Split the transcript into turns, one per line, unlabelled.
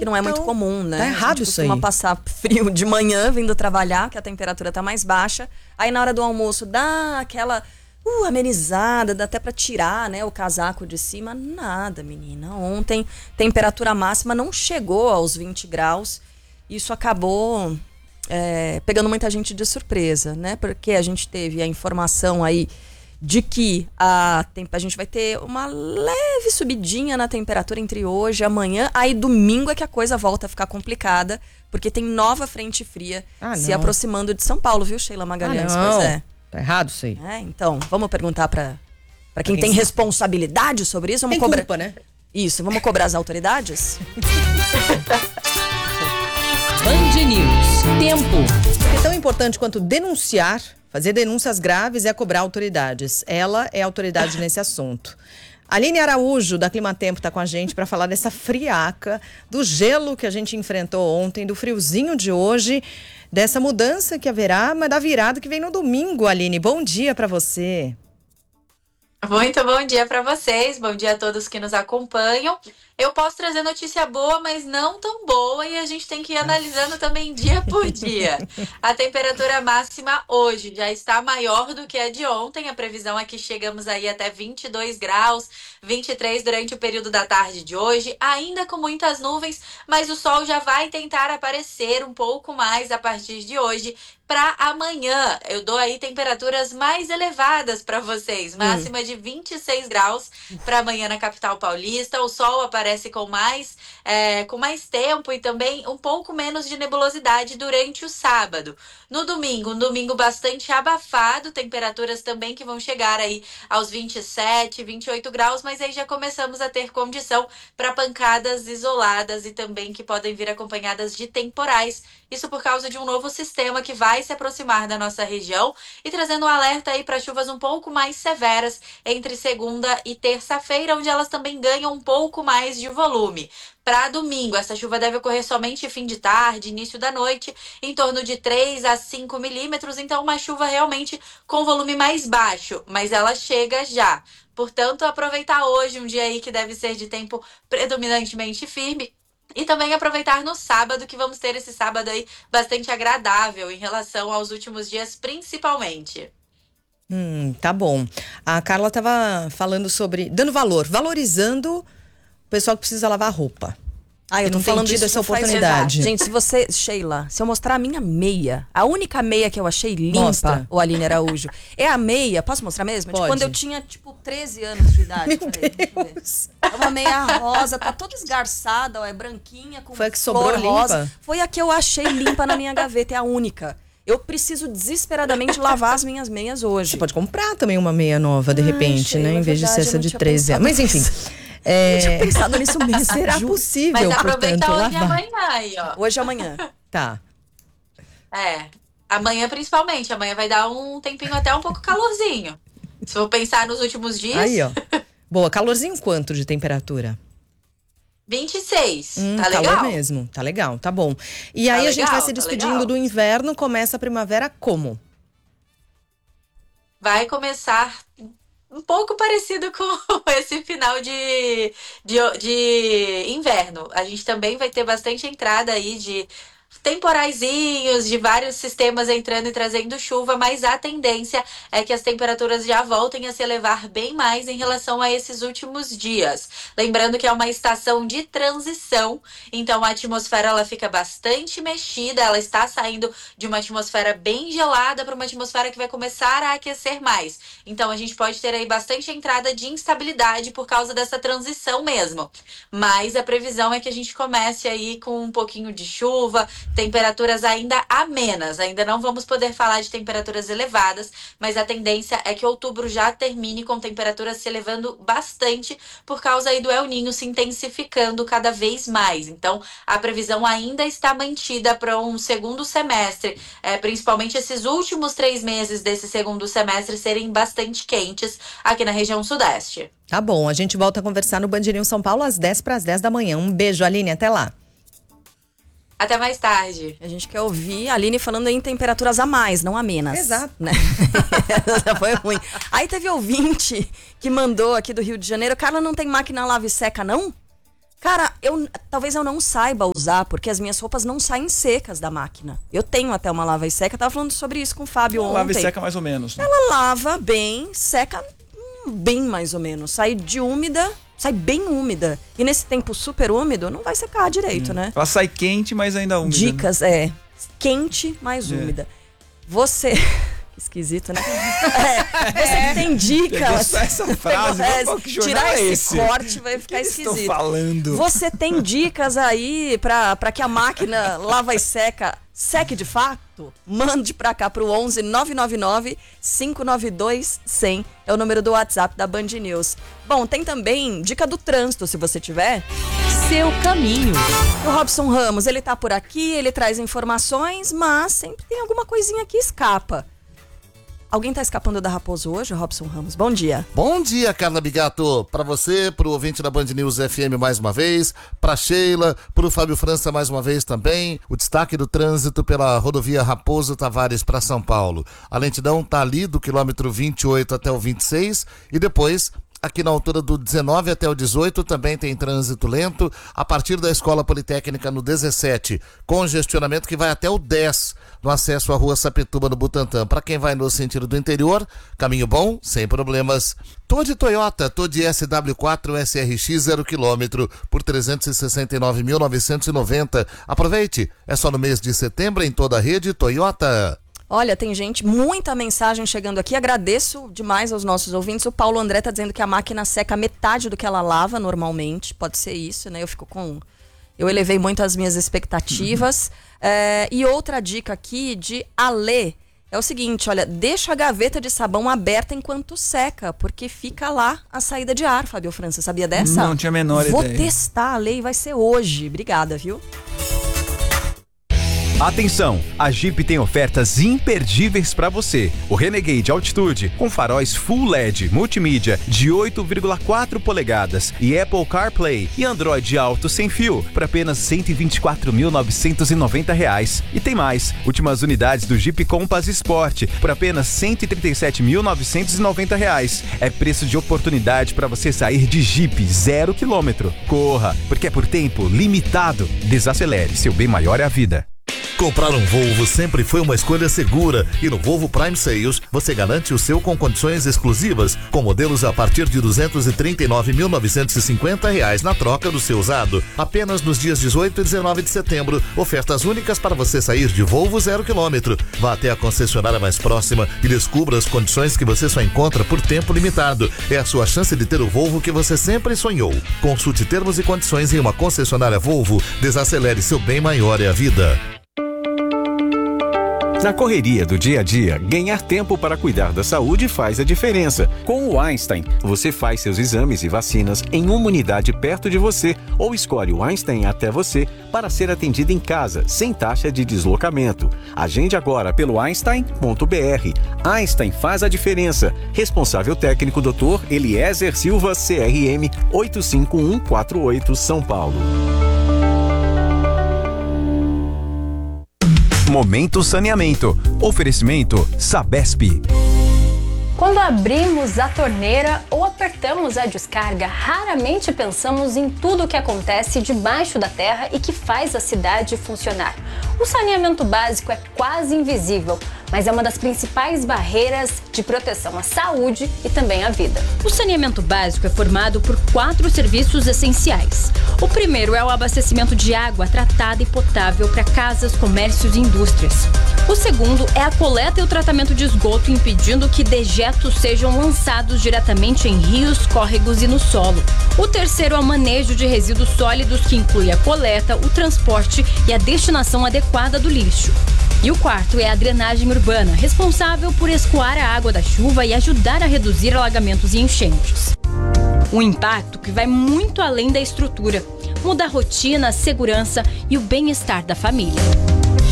que não é muito comum, né?
Tá errado isso aí.
A gente costuma passar frio de manhã vindo trabalhar, que a temperatura tá mais baixa. Aí na hora do almoço dá aquela amenizada, dá até pra tirar, né, o casaco de cima. Nada, menina. Ontem, temperatura máxima não chegou aos 20 graus. Isso acabou pegando muita gente de surpresa, né? Porque a gente teve a informação aí de que a gente vai ter uma leve subidinha na temperatura entre hoje e amanhã. Aí domingo é que a coisa volta a ficar complicada, porque tem nova frente fria se aproximando de São Paulo, viu, Sheila Magalhães? Pois é.
Tá errado isso aí.
Então, vamos perguntar pra quem tem responsabilidade sobre isso. Vamos
tem culpa, né?
Isso, vamos cobrar as autoridades?
Band News. Tempo.
É tão importante quanto denunciar, fazer denúncias graves é cobrar autoridades. Ela é autoridade nesse assunto. Aline Araújo, da Climatempo, está com a gente para falar dessa friaca, do gelo que a gente enfrentou ontem, do friozinho de hoje, dessa mudança que haverá, mas da virada que vem no domingo, Aline. Bom dia para você.
Muito bom dia para vocês, bom dia a todos que nos acompanham. Eu posso trazer notícia boa, mas não tão boa, e a gente tem que ir analisando também dia por dia. A temperatura máxima hoje já está maior do que a de ontem. A previsão é que chegamos aí até 22 graus, 23 durante o período da tarde de hoje, ainda com muitas nuvens, mas o sol já vai tentar aparecer um pouco mais a partir de hoje. Para amanhã, eu dou aí temperaturas mais elevadas para vocês, máxima de 26 graus para amanhã na capital paulista. O sol aparece com mais tempo e também um pouco menos de nebulosidade durante o sábado. No domingo, um domingo bastante abafado, temperaturas também que vão chegar aí aos 27, 28 graus, mas aí já começamos a ter condição para pancadas isoladas e também que podem vir acompanhadas de temporais. Isso por causa de um novo sistema que vai se aproximar da nossa região e trazendo um alerta aí para chuvas um pouco mais severas entre segunda e terça-feira, onde elas também ganham um pouco mais de volume. Para domingo, essa chuva deve ocorrer somente fim de tarde, início da noite, em torno de 3 a 5 milímetros, então uma chuva realmente com volume mais baixo, mas ela chega já. Portanto, aproveitar hoje um dia aí que deve ser de tempo predominantemente firme. E também aproveitar no sábado, que vamos ter esse sábado aí bastante agradável em relação aos últimos dias, principalmente.
Tá bom. A Carla estava falando sobre valorizando o pessoal que precisa lavar roupa.
Eu tô falando disso
essa oportunidade.
Gente, Sheila, se eu mostrar a minha meia, a única meia que eu achei limpa,
Mostra.
o Aline Araújo, é a meia, posso mostrar mesmo?
Pode.
De quando eu tinha, 13 anos de idade.
Meu
Peraí, deixa eu ver. É uma meia rosa, tá toda esgarçada, ó, é branquinha, com
Foi a que
flor
sobrou
rosa.
limpa?
Foi a que eu achei limpa na minha gaveta, é a única. Eu preciso desesperadamente lavar as minhas meias hoje.
Você pode comprar também uma meia nova, de repente,
Sheila,
né? Em vez de ser
verdade,
essa
eu não
de
tinha
13 anos. Mas enfim.
Eu tinha pensado nisso mesmo.
Será
juro.
possível,
Mas
portanto,
aproveita hoje e
lavar?
amanhã aí, ó.
Hoje e amanhã.
Tá.
Amanhã principalmente. Amanhã vai dar um tempinho até um pouco calorzinho. Se for pensar nos últimos dias.
Aí, ó. Boa, calorzinho quanto de temperatura?
26, tá legal?
Calor mesmo, tá legal, tá bom. E aí a gente vai se despedindo do inverno, começa a primavera como?
Vai começar um pouco parecido com esse final de inverno. A gente também vai ter bastante entrada aí de temporaizinhos, de vários sistemas entrando e trazendo chuva, mas a tendência é que as temperaturas já voltem a se elevar bem mais em relação a esses últimos dias. Lembrando que é uma estação de transição, então a atmosfera ela fica bastante mexida, ela está saindo de uma atmosfera bem gelada para uma atmosfera que vai começar a aquecer mais. Então a gente pode ter aí bastante entrada de instabilidade por causa dessa transição mesmo. Mas a previsão é que a gente comece aí com um pouquinho de chuva, temperaturas ainda amenas. Ainda não vamos poder falar de temperaturas elevadas, mas a tendência é que outubro já termine com temperaturas se elevando bastante por causa aí do El Niño se intensificando cada vez mais. Então, a previsão ainda está mantida para um segundo semestre, principalmente esses últimos 3 meses desse segundo semestre serem bastante quentes aqui na região sudeste.
Tá bom, a gente volta a conversar no Band News São Paulo às 10 para as 10 da manhã. Um beijo, Aline, até lá.
Até mais tarde.
A gente quer ouvir a Aline falando em temperaturas a mais, não a menos.
Exato.
Né? Foi ruim. Aí teve ouvinte que mandou aqui do Rio de Janeiro: Carla, não tem máquina lava e seca, não? Cara, talvez eu não saiba usar, porque as minhas roupas não saem secas da máquina. Eu tenho até uma lava e seca, tava falando sobre isso com o Fábio ontem.
Lava e seca mais ou menos. Né?
Ela lava bem, seca bem mais ou menos. Sai bem úmida. E nesse tempo super úmido, não vai secar direito, né?
Ela sai quente, mas ainda úmida.
Dicas, quente, mais úmida. Você... Esquisito, né? Você tem dicas.
Essa frase,
tirar esse corte vai ficar esquisito.
Estou falando.
Você tem dicas aí pra que a máquina lava e seque de fato? Mande pra cá pro 11 999 592 100. É o número do WhatsApp da Band News. Bom, tem também dica do trânsito, se você tiver.
Seu caminho.
O Robson Ramos, ele tá por aqui, ele traz informações, mas sempre tem alguma coisinha que escapa. Alguém tá escapando da Raposo hoje, Robson Ramos? Bom dia.
Bom dia, Carla Bigato. Para você, pro ouvinte da Band News FM mais uma vez, pra Sheila, pro Fábio França mais uma vez também. O destaque do trânsito pela rodovia Raposo Tavares para São Paulo. A lentidão tá ali do quilômetro 28 até o 26 e depois... Aqui na altura do 19 até o 18 também tem trânsito lento. A partir da Escola Politécnica no 17, congestionamento que vai até o 10 no acesso à Rua Sapituba no Butantã. Para quem vai no sentido do interior, caminho bom, sem problemas. Tô de Toyota, tô de SW4 SRX 0 km por 369.990. Aproveite, é só no mês de setembro em toda a rede Toyota.
Olha, tem muita mensagem chegando aqui. Agradeço demais aos nossos ouvintes. O Paulo André tá dizendo que a máquina seca metade do que ela lava normalmente. Pode ser isso, né? Eu elevei muito as minhas expectativas. E outra dica aqui de Alê é o seguinte, olha, deixa a gaveta de sabão aberta enquanto seca, porque fica lá a saída de ar, Fábio França. Sabia dessa?
Não tinha a menor
Vou
ideia.
testar, Alê, e vai ser hoje. Obrigada, viu?
Atenção, a Jeep tem ofertas imperdíveis para você. O Renegade Altitude, com faróis Full LED, multimídia de 8,4 polegadas e Apple CarPlay e Android Auto sem fio, por apenas R$ 124.990. E tem mais, últimas unidades do Jeep Compass Sport, por apenas R$ 137.990. É preço de oportunidade para você sair de Jeep 0 km. Corra, porque é por tempo limitado. Desacelere, seu bem maior é a vida.
Comprar um Volvo sempre foi uma escolha segura e no Volvo Prime Sales você garante o seu com condições exclusivas, com modelos a partir de R$ 239.950 na troca do seu usado. Apenas nos dias 18 e 19 de setembro, ofertas únicas para você sair de Volvo 0 km. Vá até a concessionária mais próxima e descubra as condições que você só encontra por tempo limitado. É a sua chance de ter o Volvo que você sempre sonhou. Consulte termos e condições em uma concessionária Volvo. Desacelere, seu bem maior é a vida.
Na correria do dia a dia, ganhar tempo para cuidar da saúde faz a diferença. Com o Einstein, você faz seus exames e vacinas em uma unidade perto de você ou escolhe o Einstein até você para ser atendido em casa, sem taxa de deslocamento. Agende agora pelo Einstein.br. Einstein faz a diferença. Responsável técnico Dr. Eliezer Silva, CRM 85148, São Paulo.
Momento Saneamento. Oferecimento Sabesp.
Quando abrimos a torneira ou apertamos a descarga, raramente pensamos em tudo o que acontece debaixo da terra e que faz a cidade funcionar. O saneamento básico é quase invisível, mas é uma das principais barreiras de proteção à saúde e também à vida.
O saneamento básico é formado por 4 serviços essenciais. O primeiro é o abastecimento de água tratada e potável para casas, comércios e indústrias. O segundo é a coleta e o tratamento de esgoto, impedindo que dejetos sejam lançados diretamente em rios, córregos e no solo. O terceiro é o manejo de resíduos sólidos, que inclui a coleta, o transporte e a destinação adequada do lixo. E o quarto é a drenagem urbana, responsável por escoar a água da chuva e ajudar a reduzir alagamentos e enchentes. Um impacto que vai muito além da estrutura, muda a rotina, a segurança e o bem-estar da família.